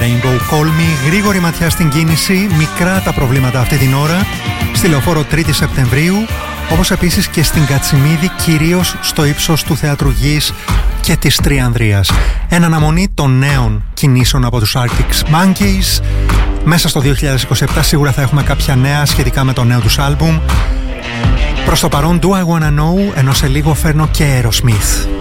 Rainbow Call Me. Γρήγορη ματιά στην κίνηση, μικρά τα προβλήματα αυτή την ώρα στη Λεωφόρο 3η Σεπτεμβρίου, όπως επίσης και στην Κατσιμίδη, κυρίως στο ύψος του Θεάτρου Γης και της Τριανδρίας. Εν αναμονή των νέων κινήσεων από τους Arctic Monkeys, μέσα στο 2027 σίγουρα θα έχουμε κάποια νέα σχετικά με το νέο τους άλμπουμ. Προς το παρόν, Do I Wanna Know, ενώ σε λίγο φέρνω και Aerosmith.